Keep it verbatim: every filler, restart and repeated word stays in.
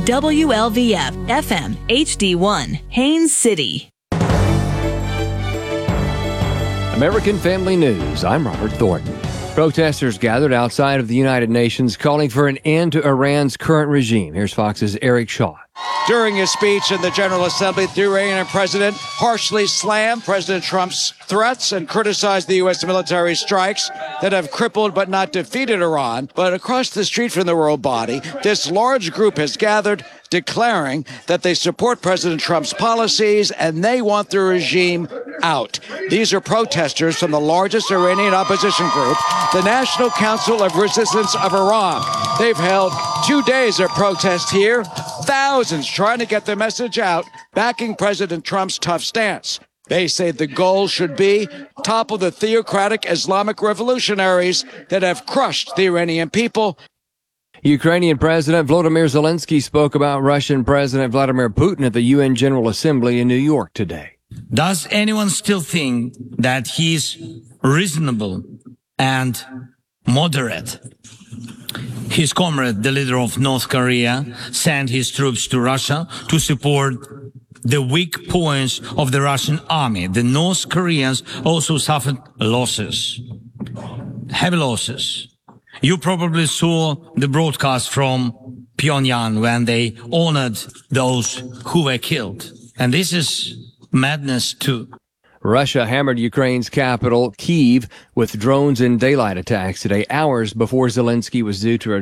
W L V F F M H D one, Haines City. American Family News, I'm Robert Thornton. Protesters gathered outside of the United Nations calling for an end to Iran's current regime. Here's Fox's Eric Shaw. During his speech in the General Assembly, the Iranian president harshly slammed President Trump's threats and criticized the U S military strikes that have crippled but not defeated Iran. But across the street from the royal body, this large group has gathered declaring that they support President Trump's policies and they want the regime out. These are protesters from the largest Iranian opposition group, the National Council of Resistance of Iran. They've held two days of protest here, thousands trying to get their message out, backing President Trump's tough stance. They say the goal should be topple the theocratic Islamic revolutionaries that have crushed the Iranian people. Ukrainian President Volodymyr Zelensky spoke about Russian President Vladimir Putin at the U N General Assembly in New York today. Does anyone still think that he's reasonable and moderate? His comrade, the leader of North Korea, sent his troops to Russia to support the weak points of the Russian army. The North Koreans also suffered losses, heavy losses. You probably saw the broadcast from Pyongyang when they honored those who were killed. And this is madness too. Russia hammered Ukraine's capital, Kyiv, with drones and daylight attacks today, hours before Zelensky was due to